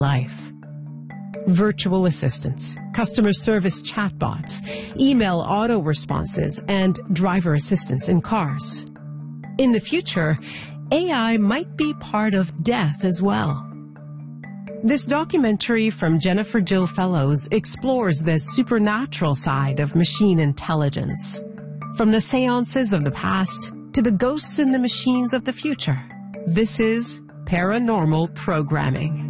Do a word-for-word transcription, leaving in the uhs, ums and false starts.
life. Virtual assistants, customer service chatbots, email auto responses, and driver assistance in cars. In the future, A I might be part of death as well. This documentary from Jennifer Jill Fellows explores the supernatural side of machine intelligence. From the seances of the past to the ghosts in the machines of the future. This is Paranormal Programming.